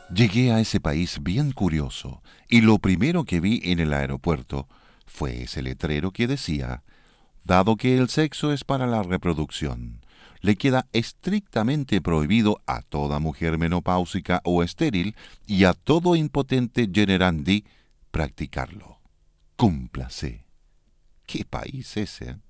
Llegué a ese país bien curioso y lo primero que vi en el aeropuerto fue ese letrero que decía, dado que el sexo es para la reproducción, le queda estrictamente prohibido a toda mujer menopáusica o estéril y a todo impotente generandi practicarlo. Cúmplase. ¿Qué país ese?